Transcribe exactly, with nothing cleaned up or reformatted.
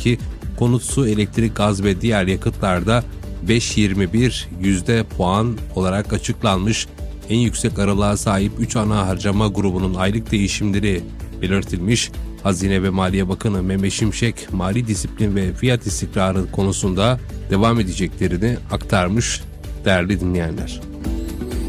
ki konut, su, elektrik, gaz ve diğer yakıtlarda beş yirmi bir yüzde puan olarak açıklanmış. En yüksek aralığa sahip üç ana harcama grubunun aylık değişimleri belirtilmiş. Hazine ve Maliye Bakanı Mehmet Şimşek, mali disiplin ve fiyat istikrarı konusunda devam edeceklerini aktarmış değerli dinleyenler.